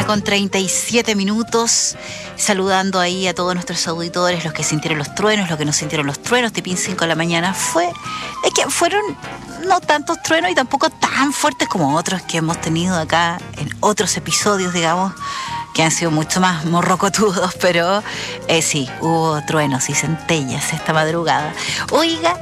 1:37, saludando ahí a todos nuestros auditores, los que sintieron los truenos, los que no sintieron los truenos. Tipín 5 de la mañana es que fueron no tantos truenos y tampoco tan fuertes como otros que hemos tenido acá en otros episodios, digamos, que han sido mucho más morrocotudos, pero sí, hubo truenos y centellas esta madrugada. Oiga,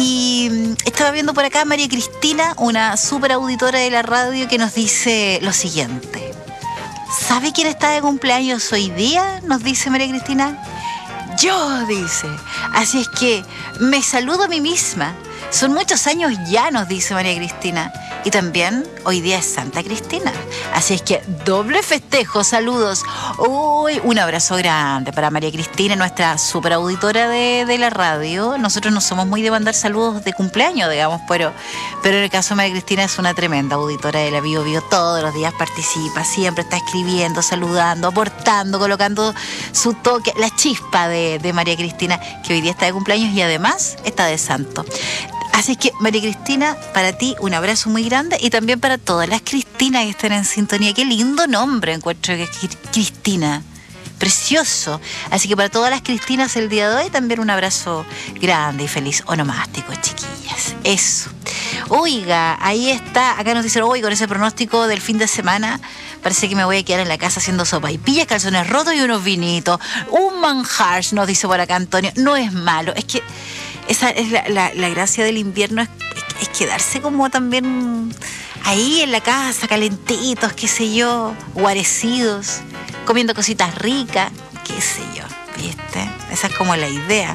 y estaba viendo por acá a María Cristina, una súper auditora de la radio, que nos dice lo siguiente. ¿Sabe quién está de cumpleaños hoy día? Nos dice María Cristina. Yo, dice. Así es que me saludo a mí misma. Son muchos años ya, nos dice María Cristina. Y también hoy día es Santa Cristina. Así es que doble festejo, saludos. Uy, un abrazo grande para María Cristina, nuestra super auditora de la radio. Nosotros no somos muy de mandar saludos de cumpleaños, digamos, pero en el caso de María Cristina es una tremenda auditora de la Bio Bio. Todos los días participa, siempre está escribiendo, saludando, aportando, colocando su toque, la chispa de María Cristina, que hoy día está de cumpleaños y además está de santo. Así que, María Cristina, para ti un abrazo muy grande y también para todas las Cristinas que están en sintonía. Qué lindo nombre encuentro que es Cristina. Precioso. Así que para todas las Cristinas el día de hoy también un abrazo grande y feliz onomástico, chiquillas. Eso. Oiga, ahí está. Acá nos dicen, con ese pronóstico del fin de semana, parece que me voy a quedar en la casa haciendo sopaipillas, calzones rotos y unos vinitos. Un manjar, nos dice por acá Antonio. No es malo. Es que esa es la gracia del invierno, es quedarse como también ahí en la casa, calentitos, qué sé yo, guarecidos, comiendo cositas ricas, qué sé yo, ¿viste? Esa es como la idea.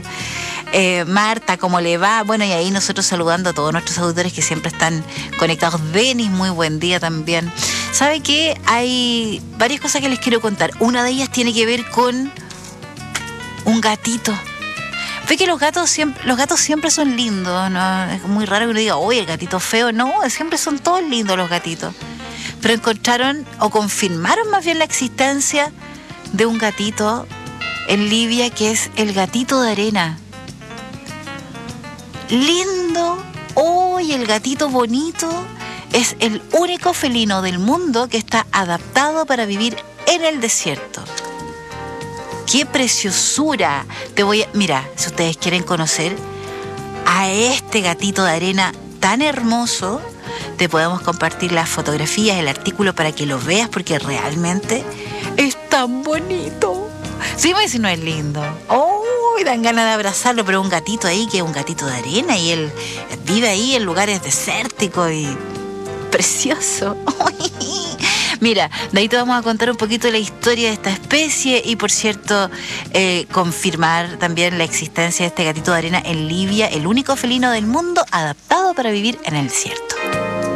Marta, ¿cómo le va? Bueno, y ahí nosotros saludando a todos nuestros auditores que siempre están conectados. Denis, muy buen día también. ¿Sabe qué? Hay varias cosas que les quiero contar. Una de ellas tiene que ver con un gatito. Ve que los gatos siempre son lindos, ¿no? Es muy raro que uno diga, oye, el gatito feo. No, siempre son todos lindos los gatitos. Pero encontraron o confirmaron más bien la existencia de un gatito en Libia que es el gatito de arena. Lindo, oye, el gatito bonito es el único felino del mundo que está adaptado para vivir en el desierto. ¡Qué preciosura! Mira, si ustedes quieren conocer a este gatito de arena tan hermoso, te podemos compartir las fotografías, el artículo para que lo veas, porque realmente es tan bonito. Sí, si no es lindo. ¡Oh! Dan ganas de abrazarlo, pero un gatito ahí que es un gatito de arena y él vive ahí en lugares desérticos y precioso. Mira, de ahí te vamos a contar un poquito la historia de esta especie y, por cierto, confirmar también la existencia de este gatito de arena en Libia, el único felino del mundo adaptado para vivir en el desierto.